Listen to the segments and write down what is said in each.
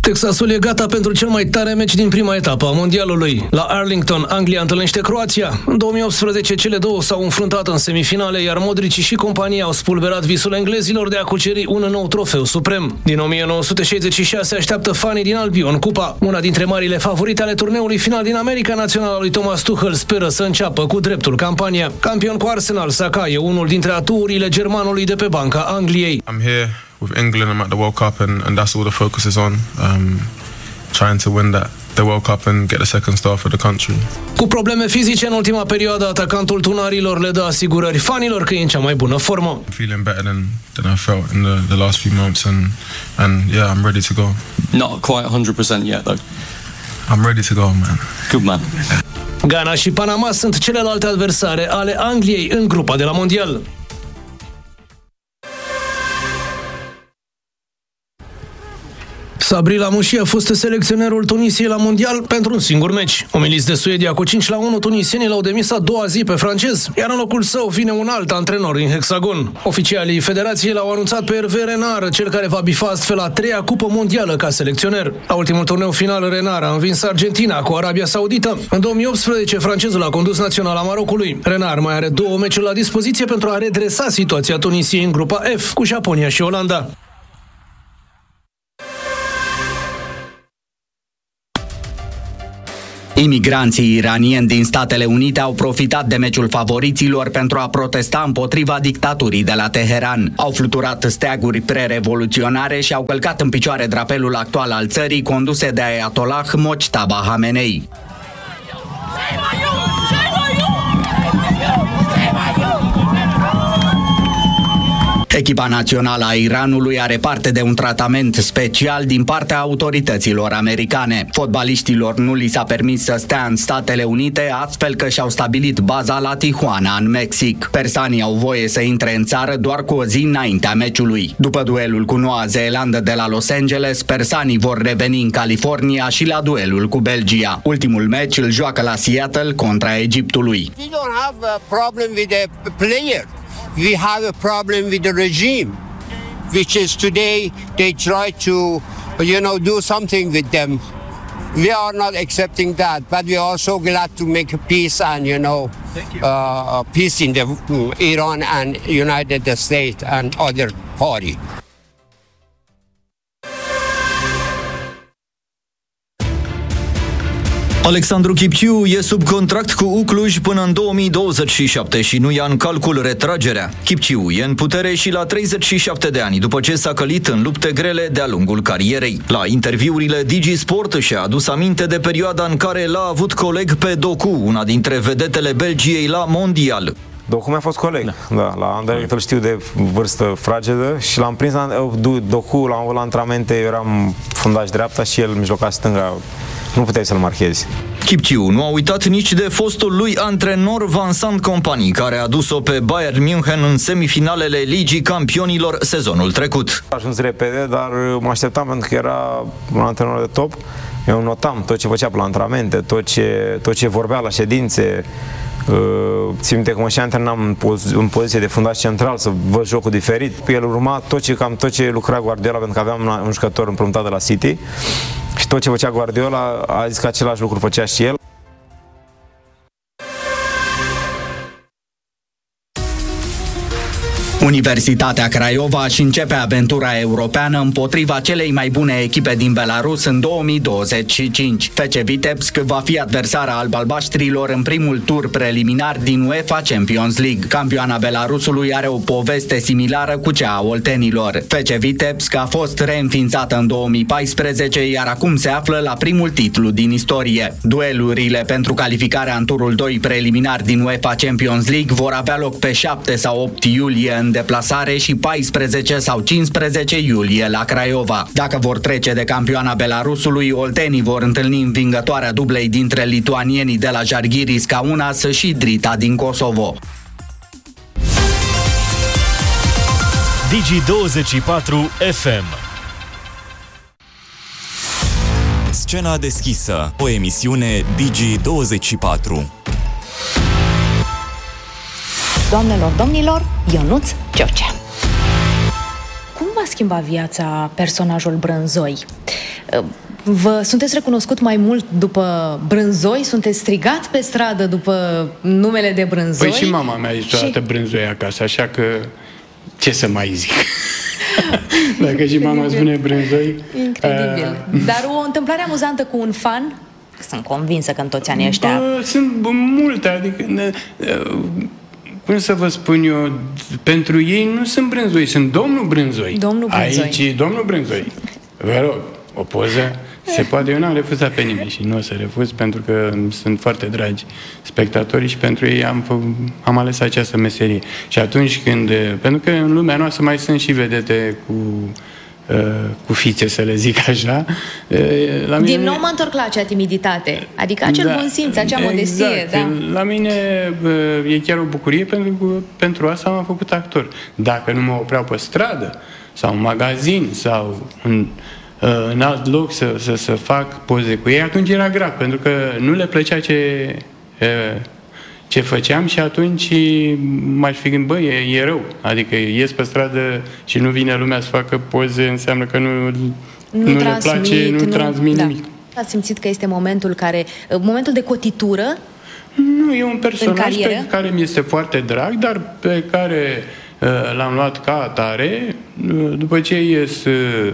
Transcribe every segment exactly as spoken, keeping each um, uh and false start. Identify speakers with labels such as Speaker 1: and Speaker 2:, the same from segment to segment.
Speaker 1: Texasul e gata pentru cel mai tare meci din prima etapă a mondialului. La Arlington, Anglia întâlnește Croația. În două mii optsprezece, cele două s-au înfruntat în semifinale, iar Modric și compania au spulberat visul englezilor de a cuceri un nou trofeu suprem. Din o mie nouă sute șaizeci și șase așteaptă fanii din Albion cupa. Una dintre marile favorite ale turneului final din America Națională lui Thomas Tuchel speră să înceapă cu dreptul campania. Campion cu Arsenal, Saka e unul dintre atuurile germanului de pe banca Angliei.
Speaker 2: I'm here with England. I'm at the World Cup and, and that's all the focus is on. Um, trying to win that the World Cup and get the second star for the country.
Speaker 1: Cu probleme fizice în ultima perioadă, atacantul tunarilor le dă asigurări fanilor că e în cea mai bună formă.
Speaker 2: I'm feeling better than than I felt in the, the last few months and and yeah, I'm ready to go.
Speaker 3: Not quite one hundred percent yet though.
Speaker 2: I'm ready to go, man.
Speaker 3: Good man.
Speaker 1: Ghana și Panama sunt celelalte adversare ale Angliei în grupa de la mondial. Sabri Lamouchi a fost selecționerul Tunisiei la mondial pentru un singur meci. Umiliți de Suedia cu cinci la unu, tunisienii l-au demis a doua zi pe francez, iar în locul său vine un alt antrenor din hexagon. Oficialii federației l-au anunțat pe Hervé Renard, cel care va bifa astfel a treia cupă mondială ca selecționer. La ultimul turneu final, Renard a învins Argentina cu Arabia Saudită. În două mii optsprezece, francezul a condus naționala Marocului. Renard mai are două meciuri la dispoziție pentru a redresa situația Tunisiei în grupa F cu Japonia și Olanda.
Speaker 4: Imigranții iranieni din Statele Unite au profitat de meciul favoriților pentru a protesta împotriva dictaturii de la Teheran. Au fluturat steaguri pre-revoluționare și au călcat în picioare drapelul actual al țării, conduse de Ayatollah Mojtaba Khamenei. Echipa națională a Iranului are parte de un tratament special din partea autorităților americane. Fotbaliștilor nu li s-a permis să stea în Statele Unite, astfel că și-au stabilit baza la Tijuana, în Mexic. Persanii au voie să intre în țară doar cu o zi înaintea meciului. După duelul cu Noua Zeelandă de la Los Angeles, persanii vor reveni în California și la duelul cu Belgia. Ultimul meci îl joacă la Seattle contra Egiptului.
Speaker 5: We don't have a problem with the player. We have a problem with the regime, which is today they try to, you know, do something with them. We are not accepting that, but we are also glad to make a peace and, you know, uh, peace in the uh, Iran and United States and other party.
Speaker 6: Alexandru Chipciu e sub contract cu U Cluj până în două mii douăzeci și șapte și nu ia în calcul retragerea. Chipciu e în putere și la treizeci și șapte de ani, după ce s-a călit în lupte grele de-a lungul carierei. La interviurile Digi Sport și-a adus aminte de perioada în care l-a avut coleg pe Doku, una dintre vedetele Belgiei la mondial.
Speaker 7: Doku mi-a fost coleg, da, da la Anderlecht îl știu de vârstă fragedă și l-am prins la Doku, l-am avut la antrenamente, eu eram fundaș dreapta și el mijlocaș stânga. Nu puteai să-l marchezi.
Speaker 6: Chipciu nu a uitat nici de fostul lui antrenor Vincent Kompany, care a dus-o pe Bayern München în semifinalele Ligii Campionilor sezonul trecut.
Speaker 7: A ajuns repede, dar mă așteptam pentru că era un antrenor de top. Eu notam tot ce făcea pe la antrenamente, tot ce, tot ce vorbea la ședințe. Țin minte că mă și antrenam în, poz- în poziție de fundaș central, să văd jocul diferit. El urma tot ce, cam tot ce lucra Guardiola, pentru că aveam un jucător împrumutat de la City. Și tot ce făcea Guardiola, a zis că același lucru făcea și el.
Speaker 4: Universitatea Craiova își începe aventura europeană împotriva celei mai bune echipe din Belarus în două mii douăzeci și cinci. F C Vitebsk va fi adversara alb-albaștrilor în primul tur preliminar din UEFA Champions League. Campioana Belarusului are o poveste similară cu cea a oltenilor. F C Vitebsk a fost reînființată în două mii paisprezece, iar acum se află la primul titlu din istorie. Duelurile pentru calificarea în turul doi preliminar din UEFA Champions League vor avea loc pe șapte sau opt iulie în deplasare și paisprezece sau cincisprezece iulie la Craiova. Dacă vor trece de campioana Belarusului, oltenii vor întâlni învingătoarea dublei dintre lituanienii de la Žalgiris Kaunas și Drita din Kosovo.
Speaker 8: Digi douăzeci și patru F M.
Speaker 9: Scena deschisă, o emisiune Digi douăzeci și patru.
Speaker 10: Doamnelor, domnilor, Ionuț George. Cum va schimba viața personajul Brânzoi? Vă sunteți recunoscut mai mult după Brânzoi? Sunteți strigat pe stradă după numele de Brânzoi?
Speaker 11: Păi și mama mea zice toată și... Brânzoi acasă, așa că ce să mai zic? Dacă și mama spune Brânzoi...
Speaker 10: Incredibil. Uh... Dar o întâmplare amuzantă cu un fan? Sunt convinsă că în toți anii ăștia...
Speaker 11: Bă, sunt multe, adică... Cum să vă spun eu, pentru ei nu sunt Brânzoi, sunt domnul Brânzoi.
Speaker 10: Domnul Brânzoi.
Speaker 11: Aici e domnul Brânzoi. Vă rog, o poză se poate. Eu n-am refuzat pe nimeni și nu o să refuz pentru că sunt foarte dragi spectatorii și pentru ei am, fă, am ales această meserie. Și atunci când... Pentru că în lumea noastră mai sunt și vedete cu... cu fițe, să le zic așa.
Speaker 10: La mine... Din nou mă întorc la acea timiditate, adică acel da, bun simț, acea modestie.
Speaker 11: Exact.
Speaker 10: Da.
Speaker 11: La mine e chiar o bucurie pentru că pentru asta m-am făcut actor. Dacă nu mă opreau pe stradă sau în magazin sau în, în alt loc să, să, să fac poze cu ei, atunci era grav, pentru că nu le plăcea ce... ce făceam și atunci m-aș fi gândit, bă, e, e rău. Adică ies pe stradă și nu vine lumea să facă poze, înseamnă că nu, nu, nu le place, nu, nu transmit da. nimic.
Speaker 10: Ați simțit că este momentul care, momentul de cotitură?
Speaker 11: Nu, e un personaj pe care mi este foarte drag, dar pe care uh, l-am luat ca atare. Uh, după ce ies uh,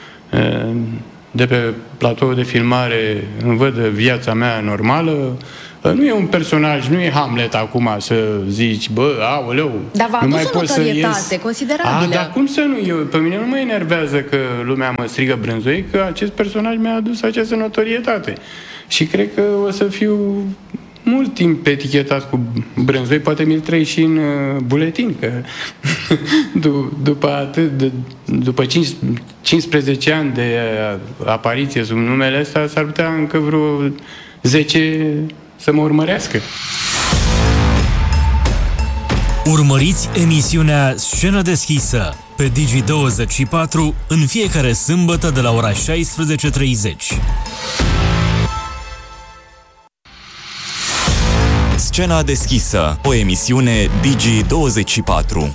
Speaker 11: de pe platoul de filmare, îmi văd viața mea normală. Nu e un personaj, nu e Hamlet acum să zici, bă, aoleu,
Speaker 10: dar v-a adus o notorietate considerabilă.
Speaker 11: A, dar cum să nu? Eu, pe mine nu mă enervează că lumea mă strigă Brânzoi, că acest personaj mi-a adus această notorietate. Și cred că o să fiu mult timp etichetat cu Brânzoi, poate mi-l trăi și în uh, buletin, că după, atât de, după cincisprezece ani de apariție sub numele ăsta, s-ar putea încă vreo zece să mă urmărească.
Speaker 8: Urmăriți emisiunea Scenă deschisă pe Digi douăzeci și patru în fiecare sâmbătă de la ora șaisprezece treizeci.
Speaker 9: Scena deschisă, o emisiune Digi douăzeci și patru.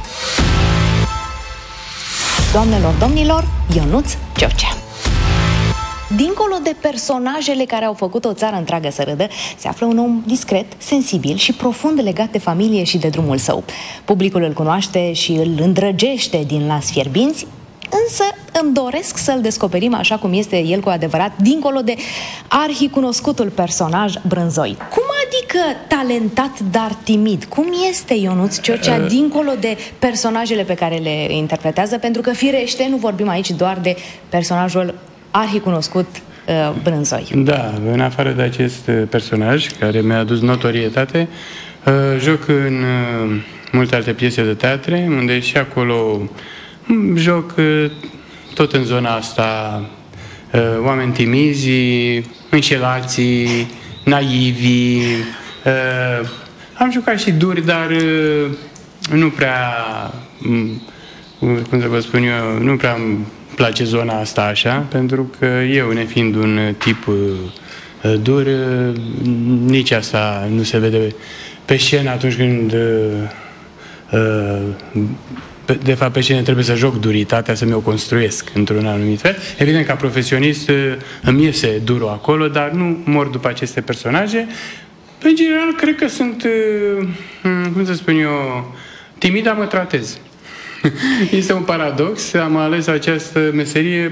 Speaker 10: Doamnelor, domnilor, Ionuț Ciocea. Dincolo de personajele care au făcut o țară întreagă să râdă, se află un om discret, sensibil și profund legat de familie și de drumul său. Publicul îl cunoaște și îl îndrăgește din Las Fierbinți, însă îmi doresc să-l descoperim așa cum este el cu adevărat, dincolo de arhicunoscutul personaj Brânzoi. Cum adică talentat, dar timid? Cum este Ionuț Ciocea uh. dincolo de personajele pe care le interpretează? Pentru că, firește, nu vorbim aici doar de personajul arhicunoscut uh, Brânzoi.
Speaker 11: Da, în afară de acest personaj care mi-a adus notorietate, uh, joc în uh, multe alte piese de teatre, unde și acolo joc uh, tot în zona asta uh, oameni timizi, înșelații, naivi. Uh, am jucat și duri, dar uh, nu prea, um, cum să vă spun eu, nu prea place zona asta așa, pentru că eu, nefiind un tip uh, dur, uh, nici asta nu se vede pe scenă atunci când uh, uh, de fapt pe scenă trebuie să joc duritatea, să mi-o construiesc într-un anumit fel. Evident, ca profesionist uh, îmi iese durul acolo, dar nu mor după aceste personaje. În general, cred că sunt, uh, cum să spun eu, timid, dar mă tratez. Este un paradox, am ales această meserie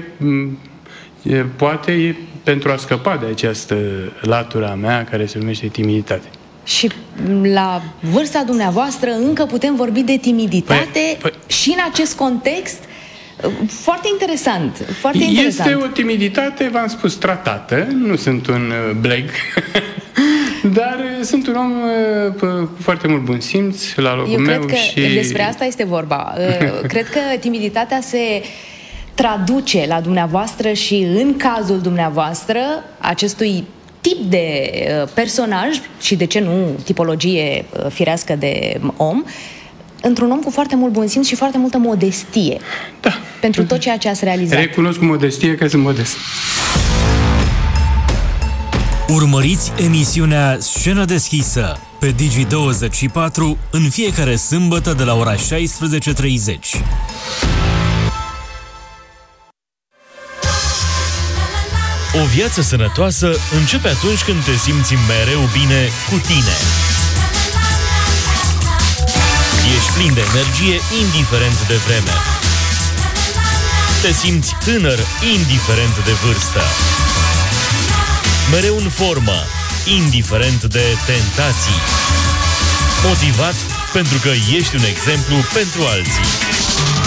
Speaker 11: poate pentru a scăpa de această latura mea care se numește timiditate.
Speaker 10: Și la vârsta dumneavoastră încă putem vorbi de timiditate păi, păi, și în acest context foarte interesant, foarte
Speaker 11: este
Speaker 10: interesant.
Speaker 11: Este o timiditate, v-am spus, tratată, nu sunt un bleg, dar sunt un om cu foarte mult bun simț la locul
Speaker 10: Eu
Speaker 11: meu.
Speaker 10: cred că
Speaker 11: și...
Speaker 10: despre asta este vorba. Cred că timiditatea se traduce la dumneavoastră și în cazul dumneavoastră acestui tip de personaj și de ce nu tipologie firească de om, într-un om cu foarte mult bun simț și foarte multă modestie.
Speaker 11: Da.
Speaker 10: Pentru tot ceea ce ați realizat.
Speaker 11: Recunosc cu modestie că sunt modest.
Speaker 8: Urmăriți emisiunea Scenă deschisă pe Digi douăzeci și patru în fiecare sâmbătă de la ora șaisprezece treizeci. O viață sănătoasă începe atunci când te simți mereu bine cu tine. Ești plin de energie, indiferent de vreme. Te simți tânăr, indiferent de vârstă. Mereu în formă, indiferent de tentații. Motivat pentru că ești un exemplu pentru alții.